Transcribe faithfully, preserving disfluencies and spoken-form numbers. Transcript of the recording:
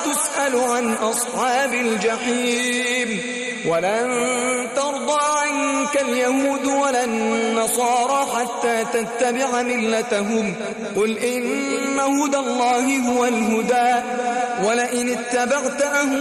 تسأل عن أصحاب الجحيم ولن ترضى عنك اليهود ولا النصارى حتى تتبع ملتهم قل إن هدى الله هو الهدى ولئن اتبعت أهواءهم